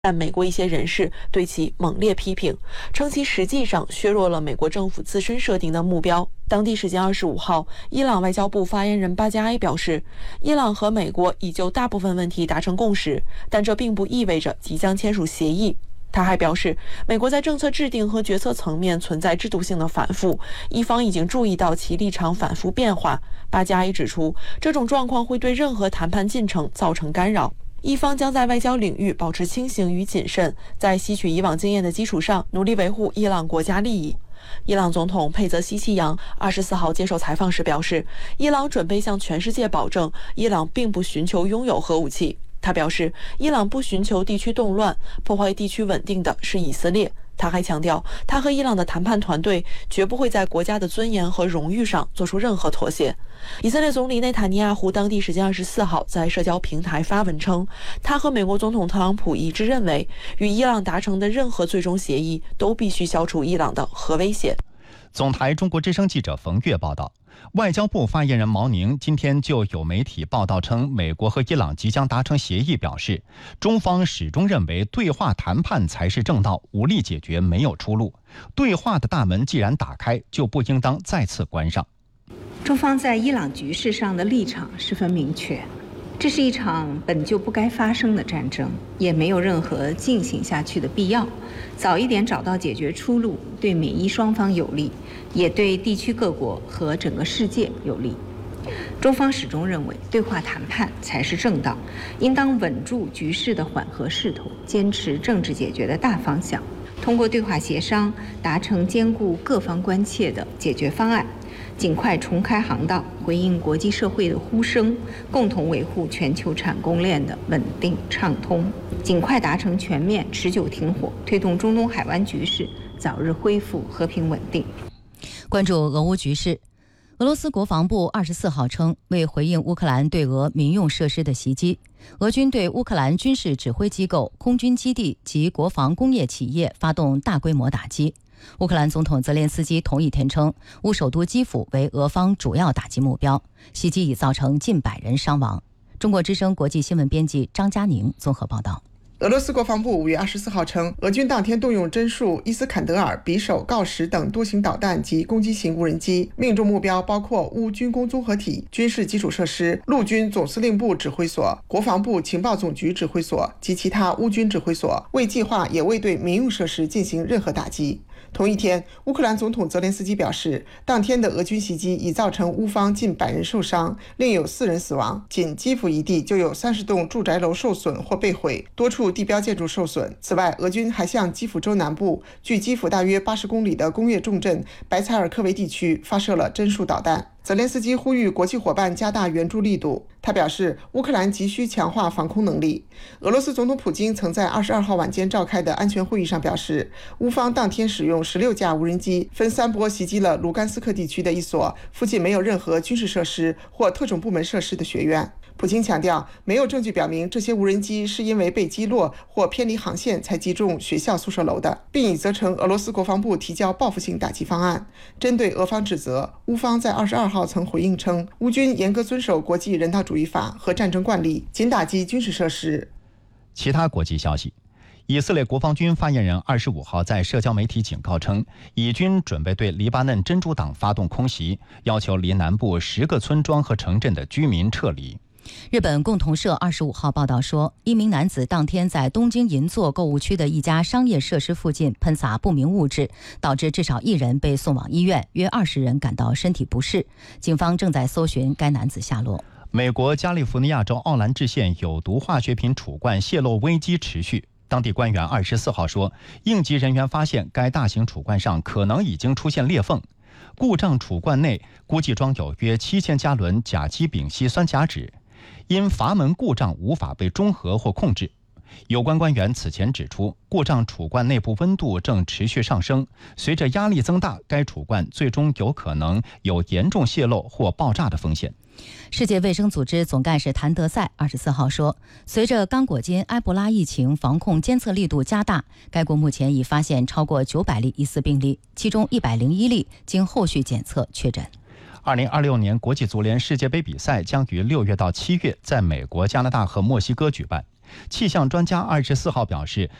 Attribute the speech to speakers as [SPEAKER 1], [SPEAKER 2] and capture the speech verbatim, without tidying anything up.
[SPEAKER 1] 但美国一些人士对其猛烈批评，称其实际上削弱了美国政府自身设定的目标。当地时间二十五号，伊朗外交部发言人巴加埃表示，伊朗和美国已就大部分问题达成共识，但这并不意味着即将签署协议。他还表示，美国在政策制定和决策层面存在制度性的反复，伊方已经注意到其立场反复变化。巴加埃指出，这种状况会对任何谈判进程造成干扰。伊方将在外交领域保持清醒与谨慎，在吸取以往经验的基础上，努力维护伊朗国家利益。伊朗总统佩泽希奇扬二十四号接受采访时表示，伊朗准备向全世界保证，伊朗并不寻求拥有核武器。他表示，伊朗不寻求地区动乱，破坏地区稳定的是以色列。他还强调，他和伊朗的谈判团队绝不会在国家的尊严和荣誉上做出任何妥协。以色列总理内塔尼亚胡当地时间二十四号在社交平台发文称，他和美国总统特朗普一致认为，与伊朗达成的任何最终协议都必须消除伊朗的核威胁。
[SPEAKER 2] 总台中国之声记者冯月报道，外交部发言人毛宁今天就有媒体报道称，美国和伊朗即将达成协议，表示中方始终认为对话谈判才是正道，武力解决没有出路。对话的大门既然打开，就不应当再次关上。
[SPEAKER 3] 中方在伊朗局势上的立场十分明确，这是一场本就不该发生的战争，也没有任何进行下去的必要。早一点找到解决出路，对美伊双方有利，也对地区各国和整个世界有利。中方始终认为，对话谈判才是正道，应当稳住局势的缓和势头，坚持政治解决的大方向，通过对话协商达成兼顾各方关切的解决方案，尽快重开航道，回应国际社会的呼声，共同维护全球产供链的稳定畅通，尽快达成全面持久停火，推动中东海湾局势早日恢复和平稳定。
[SPEAKER 4] 关注俄乌局势，俄罗斯国防部二十四号称，为回应乌克兰对俄民用设施的袭击，俄军对乌克兰军事指挥机构、空军基地及国防工业企业发动大规模打击。乌克兰总统泽连斯基同一天称，乌首都基辅为俄方主要打击目标，袭击已造成近百人伤亡。中国之声国际新闻编辑张佳宁综合报道。
[SPEAKER 5] 俄罗斯国防部五月二十四号称，俄军当天动用侦术、伊斯坎德尔、匕首、锆石等多型导弹及攻击型无人机，命中目标包括乌军工综合体、军事基础设施、陆军总司令部指挥所、国防部情报总局指挥所及其他乌军指挥所，未计划也未对民用设施进行任何打击。同一天，乌克兰总统泽连斯基表示，当天的俄军袭击已造成乌方近百人受伤，另有四人死亡。仅基辅一地就有三十栋住宅楼受损或被毁，多处地标建筑受损。此外，俄军还向基辅州南部距基辅大约八十公里的工业重镇白采尔科维地区发射了侦术导弹。泽连斯基呼吁国际伙伴加大援助力度。他表示，乌克兰急需强化防空能力。俄罗斯总统普京曾在二十二号晚间召开的安全会议上表示，乌方当天使用十六架无人机，分三波袭击了卢甘斯克地区的一所附近没有任何军事设施或特种部门设施的学院。普京强调，没有证据表明这些无人机是因为被击落或偏离航线才击中学校宿舍楼的，并已责成俄罗斯国防部提交报复性打击方案。针对俄方指责，乌方在二十二号曾回应称，乌军严格遵守国际人道主义法和战争惯例，仅打击军事设施。
[SPEAKER 2] 其他国际消息，以色列国防军发言人二十五号在社交媒体警告称，以军准备对黎巴嫩真主党发动空袭，要求离南部十个村庄和城镇的居民撤离。
[SPEAKER 4] 日本共同社二十五号报道说，一名男子当天在东京银座购物区的一家商业设施附近喷洒不明物质，导致至少一人被送往医院，约二十人感到身体不适。警方正在搜寻该男子下落。
[SPEAKER 2] 美国加利福尼亚州奥兰治县有毒化学品储罐泄漏危机持续。当地官员二十四号说，应急人员发现该大型储罐上可能已经出现裂缝，故障储罐内估计装有约七千加仑甲基丙烯酸甲酯，因阀门故障无法被中和或控制。有关官员此前指出，故障储罐内部温度正持续上升，随着压力增大，该储罐最终有可能有严重泄漏或爆炸的风险。
[SPEAKER 4] 世界卫生组织总干事谭德赛二十四号说，随着刚果金埃博拉疫情防控监测力度加大，该国目前已发现超过九百例疑似病例，其中一百零一例经后续检测确诊。
[SPEAKER 2] 二零二六年国际足联世界杯比赛将于六月到七月在美国、加拿大和墨西哥举办。 气象专家二十四号表示，